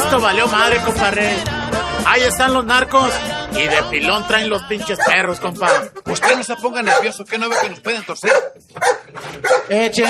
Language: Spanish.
Esto valió madre, compadre. Ahí están los narcos y de pilón traen los pinches perros, compa. Usted no se ponga nervioso, que no ve que nos pueden torcer.